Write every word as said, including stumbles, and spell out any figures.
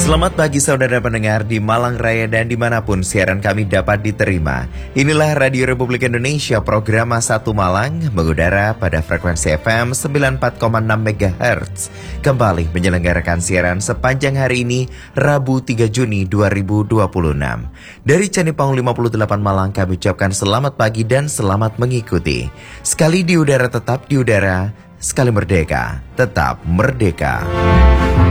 Selamat pagi saudara pendengar di Malang Raya dan dimanapun siaran kami dapat diterima. Inilah Radio Republik Indonesia program satu Malang mengudara pada frekuensi F M sembilan puluh empat koma enam megahertz. Kembali menyelenggarakan siaran sepanjang hari ini Rabu tiga Juni dua ribu dua puluh enam. Dari Canipang lima puluh delapan Malang kami ucapkan selamat pagi dan selamat mengikuti. Sekali di udara tetap di udara, sekali merdeka tetap merdeka.